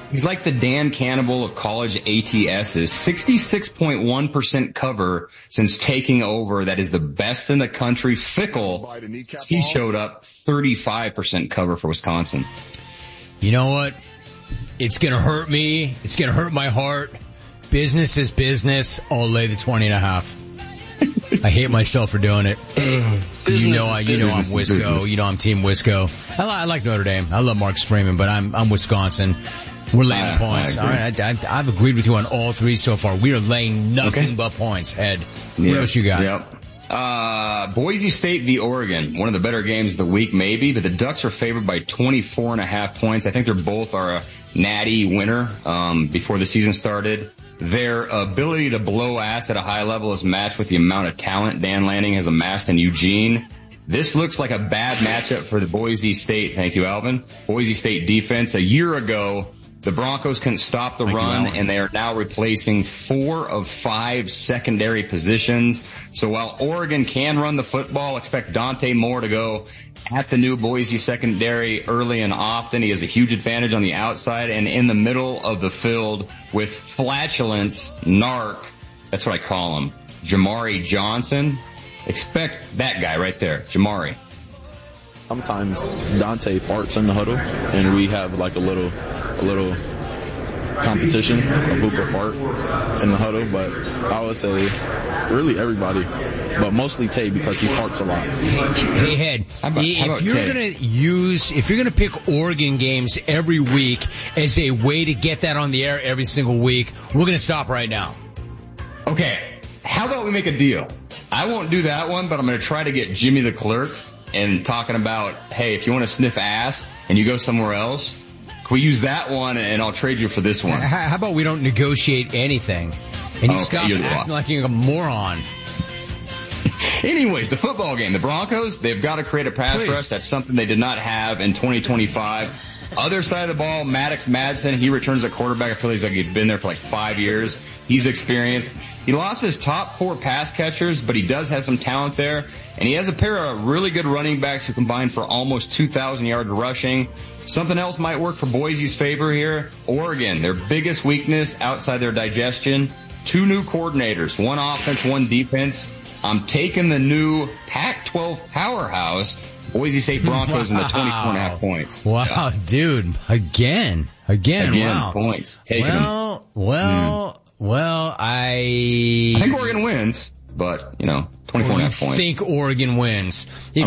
He's like the Dan Cannibal of college ATSs. 66.1% cover since taking over. That is the best in the country. Fickle, he showed up 35% cover for Wisconsin. You know what? It's going to hurt me. It's going to hurt my heart. Business is business. I'll lay the 20.5. I hate myself for doing it. You know I'm Wisco. You know I'm Team Wisco. I like Notre Dame. I love Marcus Freeman, but I'm Wisconsin. We're laying points. All right, I've agreed with you on all three so far. We are laying nothing but points. Ed, what else you got? Yep. Boise State v. Oregon. One of the better games of the week, maybe, but the Ducks are favored by 24.5 points. I think they're both are a natty winner before the season started. Their ability to blow ass at a high level is matched with the amount of talent Dan Lanning has amassed in Eugene. This looks like a bad matchup for the Boise State. Thank you, Alvin. Boise State defense. A year ago, the Broncos couldn't stop the run, and they are now replacing 4 of 5 secondary positions. So while Oregon can run the football, expect Dante Moore to go at the new Boise secondary early and often. He has a huge advantage on the outside and in the middle of the field with flatulence, narc. That's what I call him. Jamari Johnson. Expect that guy right there, Jamari. Sometimes Dante farts in the huddle, and we have like a little competition of who can fart in the huddle. But I would say really everybody, but mostly Tay because he farts a lot. Hey, Head, if you're gonna pick Oregon games every week as a way to get that on the air every single week, we're gonna stop right now. Okay, how about we make a deal? I won't do that one, but I'm gonna try to get Jimmy the clerk and talking about, hey, if you want to sniff ass and you go somewhere else, can we use that one and I'll trade you for this one? How about we don't negotiate anything and you stop acting like you're a moron? Anyways, the football game, the Broncos, they've got to create a pass rush. That's something they did not have in 2025. Other side of the ball, Maddox Madsen, he returns at quarterback. I feel like he's been there for like 5 years. He's experienced. He lost his top 4 pass catchers, but he does have some talent there. And he has a pair of really good running backs who combine for almost 2,000 yards rushing. Something else might work for Boise's favor here. Oregon, their biggest weakness outside their digestion. 2 new coordinators, 1 offense, 1 defense. I'm taking the new Pac-12 powerhouse, Boise State Broncos in the 24.5 points. Wow, yeah. Dude. Again, wow. Points. Taking them. Well, I think Oregon wins, but, 24.5 points. I think Oregon wins.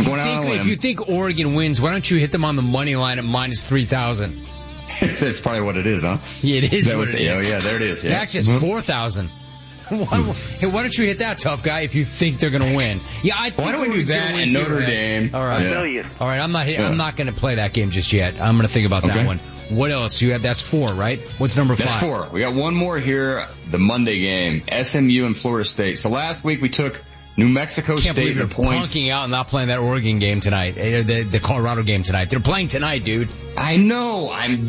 If you think Oregon wins, why don't you hit them on the money line at minus 3,000? That's probably what it is, huh? Yeah, it is what it is. Oh, yeah, there it is. Yeah. Actually, it's 4,000. Hey, why don't you hit that, tough guy, if you think they're going to win? Yeah, I think why don't we do that in Notre Dame? All right. I'll tell you. All right, I'm not going to play that game just yet. I'm going to think about that one. What else? That's 4, right? What's number 5? That's 4. We got one more here, the Monday game, SMU and Florida State. So last week we took New Mexico State. Can't believe they're punking out and not playing that Oregon game tonight, the Colorado game tonight. They're playing tonight, dude. I know. I'm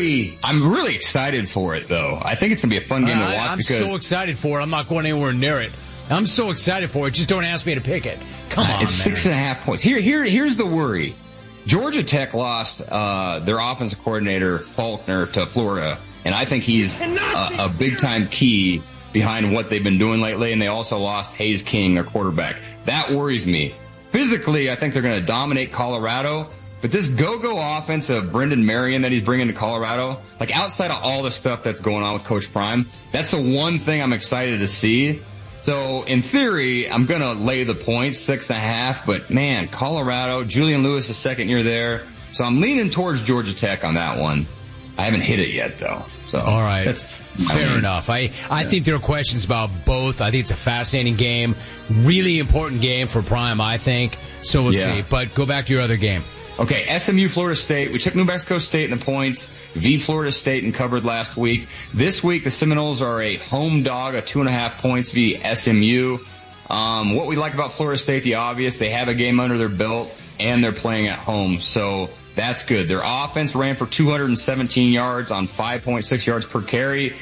really excited for it, though. I think it's going to be a fun game to watch. I'm so excited for it. I'm not going anywhere near it. I'm so excited for it. Just don't ask me to pick it. Come on, it's 6.5 points. Here's the worry. Georgia Tech lost their offensive coordinator, Faulkner, to Florida, and I think he's a big-time key behind what they've been doing lately, and they also lost Hayes King, their quarterback. That worries me. Physically, I think they're going to dominate Colorado, but this go-go offense of Brendan Marion that he's bringing to Colorado, like outside of all the stuff that's going on with Coach Prime, that's the one thing I'm excited to see. So in theory, I'm going to lay the points, 6.5, but man, Colorado, Julian Lewis, is second year there. So I'm leaning towards Georgia Tech on that one. I haven't hit it yet though. So all right. That's fair enough. I think there are questions about both. I think it's a fascinating game. Really important game for Prime, I think. So we'll see. But go back to your other game. Okay, SMU, Florida State. We took New Mexico State in the points, v. Florida State, and covered last week. This week, the Seminoles are a home dog, 2.5 points v. SMU. What we like about Florida State, the obvious, they have a game under their belt, and they're playing at home. So that's good. Their offense ran for 217 yards on 5.6 yards per carry.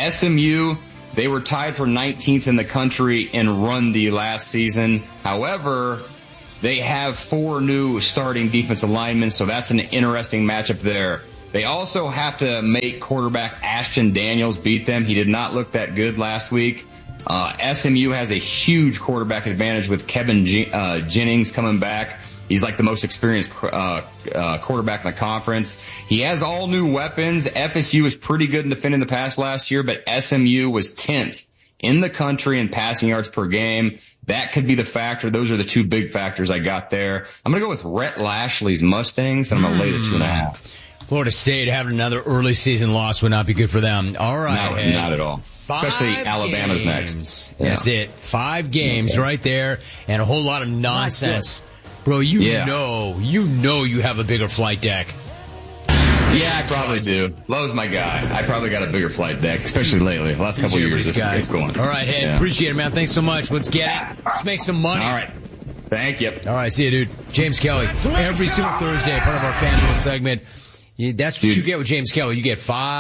SMU, they were tied for 19th in the country in run D last season. However, they have 4 new starting defensive linemen, so that's an interesting matchup there. They also have to make quarterback Ashton Daniels beat them. He did not look that good last week. SMU has a huge quarterback advantage with Kevin Jennings coming back. He's like the most experienced quarterback in the conference. He has all new weapons. FSU was pretty good in defending the pass last year, but SMU was 10th in the country in passing yards per game. That could be the factor. Those are the two big factors I got there. I'm going to go with Rhett Lashley's Mustangs, and I'm going to lay the 2.5. Florida State having another early season loss would not be good for them. All right. No, not at all. Especially Alabama's next. Yeah. That's it. 5 games right there and a whole lot of nonsense. Bro, you know you have a bigger flight deck. Yeah, I probably do. Lowe's my guy. I probably got a bigger flight deck, especially lately. The last couple of years, it's going. All right, Ed. Appreciate it, man. Thanks so much. Let's get it. Let's make some money. All right. Thank you. All right, see you, dude. James Kelly. Every single Thursday, part of our FanDuel segment. That's what you get with James Kelly. You get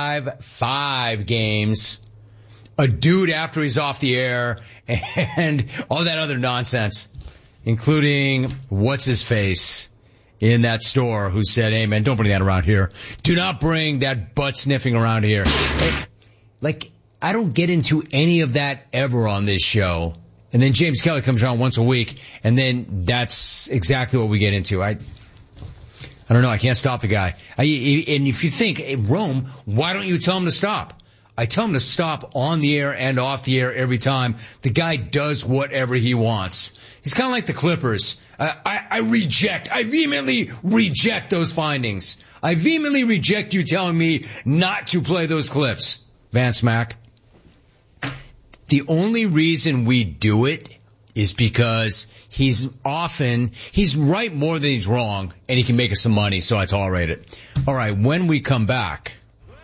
five games, a dude after he's off the air, and all that other nonsense, including what's his face in that store who said, hey man, don't bring that around here. Do not bring that butt sniffing around here. Like, I don't get into any of that ever on this show. And then James Kelly comes around once a week, and then that's exactly what we get into. I don't know. I can't stop the guy. And if you think, hey, Rome, why don't you tell him to stop? I tell him to stop on the air and off the air every time. The guy does whatever he wants. He's kind of like the Clippers. I vehemently reject those findings. I vehemently reject you telling me not to play those clips, Vance Mack. The only reason we do it is because he's right more than he's wrong, and he can make us some money, so I tolerate it. All right, when we come back,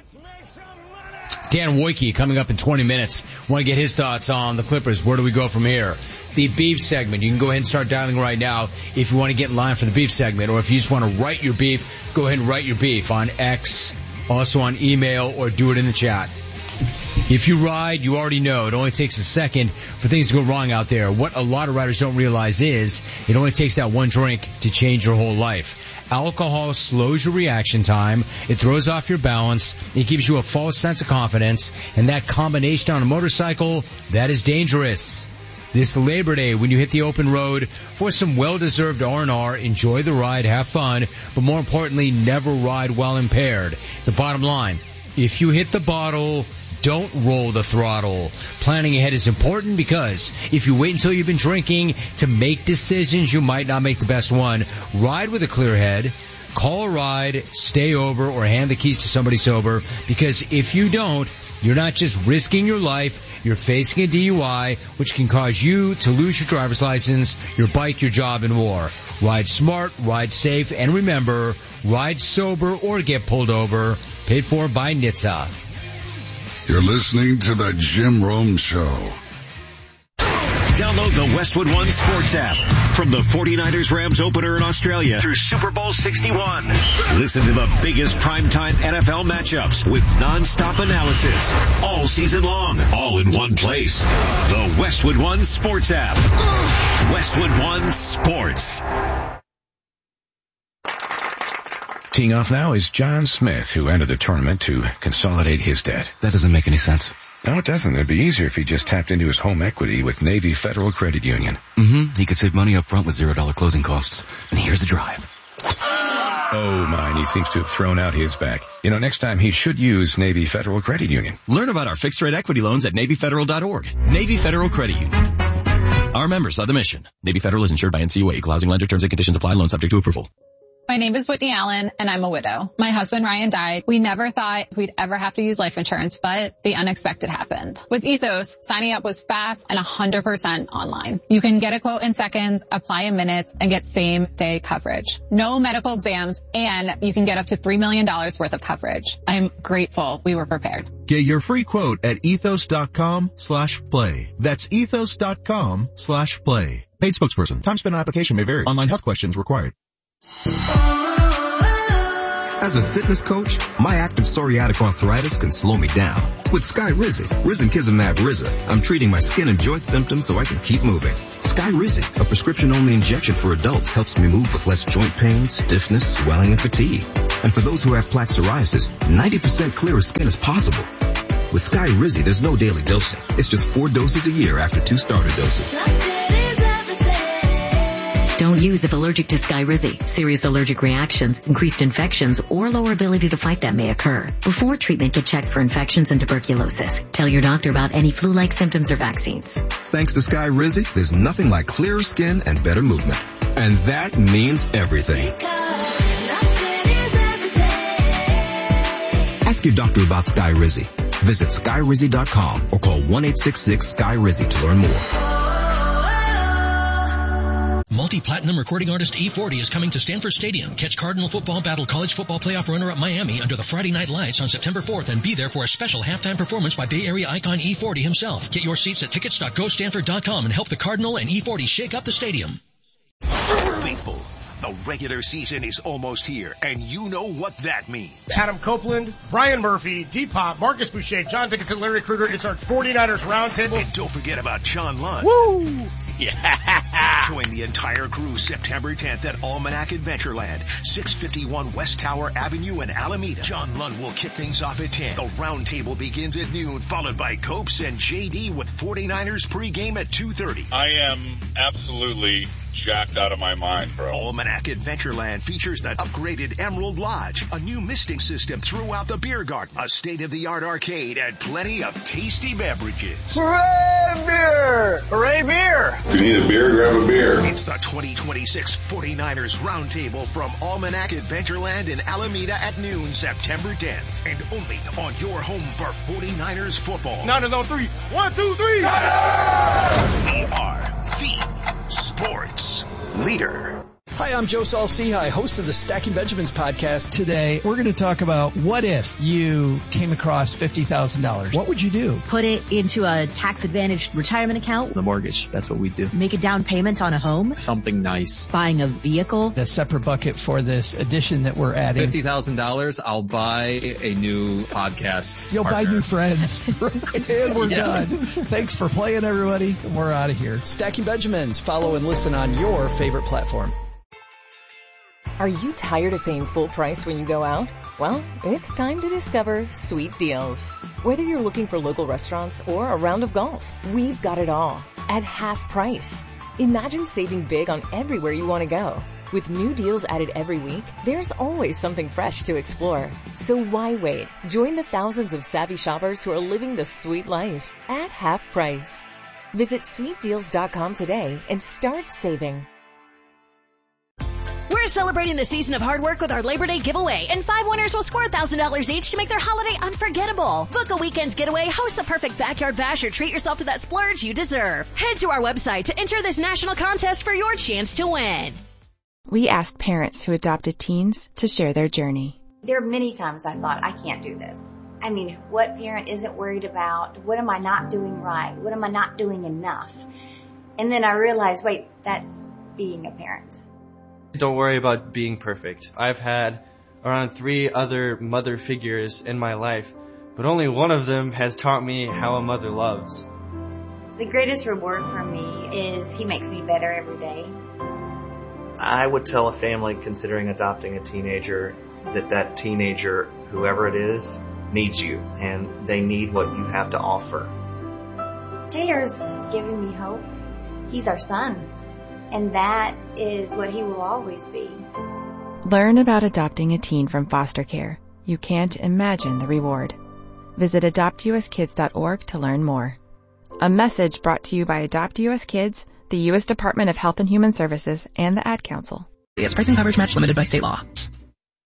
Dan Wojcicki coming up in 20 minutes. Want to get his thoughts on the Clippers. Where do we go from here? The beef segment. You can go ahead and start dialing right now if you want to get in line for the beef segment, or if you just want to write your beef, go ahead and write your beef on X, also on email, or do it in the chat. If you ride, you already know it only takes a second for things to go wrong out there. What a lot of riders don't realize is it only takes that one drink to change your whole life. Alcohol slows your reaction time. It throws off your balance. It gives you a false sense of confidence. And that combination on a motorcycle, that is dangerous. This Labor Day, when you hit the open road for some well-deserved R&R, enjoy the ride, have fun, but more importantly, never ride while impaired. The bottom line, if you hit the bottle, don't roll the throttle. Planning ahead is important because if you wait until you've been drinking to make decisions, you might not make the best one. Ride with a clear head. Call a ride, stay over, or hand the keys to somebody sober, because if you don't, you're not just risking your life, you're facing a DUI, which can cause you to lose your driver's license, your bike, your job, and more. Ride smart, ride safe, and remember, ride sober or get pulled over. Paid for by NHTSA. You're listening to the Jim Rome Show. Download the Westwood One Sports app. From the 49ers-Rams opener in Australia through Super Bowl 61. Listen to the biggest primetime NFL matchups with non-stop analysis all season long, all in one place. The Westwood One Sports app. Westwood One Sports. Teeing off now is John Smith, who entered the tournament to consolidate his debt. That doesn't make any sense. No, it doesn't. It'd be easier if he just tapped into his home equity with Navy Federal Credit Union. He could save money up front with $0 closing costs. And here's the drive. Oh, mine. He seems to have thrown out his back. You know, next time he should use Navy Federal Credit Union. Learn about our fixed-rate equity loans at NavyFederal.org. Navy Federal Credit Union. Our members are the mission. Navy Federal is insured by NCUA. Equal housing lender. Terms and conditions apply. Loan subject to approval. My name is Whitney Allen, and I'm a widow. My husband, Ryan, died. We never thought we'd ever have to use life insurance, but the unexpected happened. With Ethos, signing up was fast and 100% online. You can get a quote in seconds, apply in minutes, and get same-day coverage. No medical exams, and you can get up to $3 million worth of coverage. I'm grateful we were prepared. Get your free quote at ethos.com/play. That's ethos.com/play. Paid spokesperson. Time spent on application may vary. Online health questions required. As a fitness coach, my active psoriatic arthritis can slow me down. With Skyrizi, Risankizumab Riza, I'm treating my skin and joint symptoms so I can keep moving. Skyrizi, a prescription-only injection for adults, helps me move with less joint pain, stiffness, swelling, and fatigue. And for those who have plaque psoriasis, 90% clearer skin is possible. With Skyrizi, there's no daily dosing. It's just 4 doses a year after 2 starter doses. Don't use if allergic to Skyrizi. Serious allergic reactions, increased infections, or lower ability to fight them may occur. Before treatment, get checked for infections and tuberculosis. Tell your doctor about any flu-like symptoms or vaccines. Thanks to Skyrizi, there's nothing like clearer skin and better movement. And that means everything. Ask your doctor about Skyrizi. Visit Skyrizi.com or call 1-866-SKY-RIZZI to learn more. Multi-platinum recording artist E40 is coming to Stanford Stadium. Catch Cardinal football battle college football playoff runner-up Miami under the Friday Night Lights on September 4th and be there for a special halftime performance by Bay Area icon E40 himself. Get your seats at tickets.gostanford.com and help the Cardinal and E40 shake up the stadium. Faithful. The regular season is almost here, and you know what that means. Adam Copeland, Brian Murphy, D-Pop, Marcus Boucher, John Dickinson, Larry Krueger. It's our 49ers Roundtable. And don't forget about John Lund. Woo! Yeah! Join the entire crew September 10th at Almanac Adventureland, 651 West Tower Avenue in Alameda. John Lund will kick things off at 10. The Roundtable begins at noon, followed by Copes and JD with 49ers pregame at 2:30. I am absolutely jacked out of my mind, bro. Almanac Adventureland features the upgraded Emerald Lodge, a new misting system throughout the beer garden, a state-of-the-art arcade, and plenty of tasty beverages. Hooray beer! Hooray beer! If you need a beer, grab a beer. It's the 2026 49ers Roundtable from Almanac Adventureland in Alameda at noon, September 10th. And only on your home for 49ers football. Niners on 3. 1, 2, 3. We are the sports leader. Hi, I'm Joe Saul-Sehy, host of the Stacking Benjamins podcast. Today, we're going to talk about what if you came across $50,000. What would you do? Put it into a tax-advantaged retirement account. The mortgage, that's what we do. Make a down payment on a home. Something nice. Buying a vehicle. The separate bucket for this addition that we're adding. $50,000, I'll buy a new podcast. You'll partner. buy new friends. And we're done. Thanks for playing, everybody. And we're out of here. Stacking Benjamins. Follow and listen on your favorite platform. Are you tired of paying full price when you go out? Well, it's time to discover Sweet Deals. Whether you're looking for local restaurants or a round of golf, we've got it all at half price. Imagine saving big on everywhere you want to go. With new deals added every week, there's always something fresh to explore. So why wait? Join the thousands of savvy shoppers who are living the sweet life at half price. Visit sweetdeals.com today and start saving. We're celebrating the season of hard work with our Labor Day giveaway, and 5 winners will score $1,000 each to make their holiday unforgettable. Book a weekend's getaway, host the perfect backyard bash, or treat yourself to that splurge you deserve. Head to our website to enter this national contest for your chance to win. We asked parents who adopted teens to share their journey. There are many times I thought, I can't do this. I mean, what parent isn't worried about? What am I not doing right? What am I not doing enough? And then I realized, wait, that's being a parent. Don't worry about being perfect. I've had around 3 other mother figures in my life, but only one of them has taught me how a mother loves. The greatest reward for me is he makes me better every day. I would tell a family considering adopting a teenager that teenager, whoever it is, needs you, and they need what you have to offer. Taylor's giving me hope. He's our son. And that is what he will always be. Learn about adopting a teen from foster care. You can't imagine the reward. Visit adoptuskids.org to learn more. A message brought to you by Adopt US Kids, the U.S. Department of Health and Human Services, and the Ad Council. It's pricing coverage match limited by state law.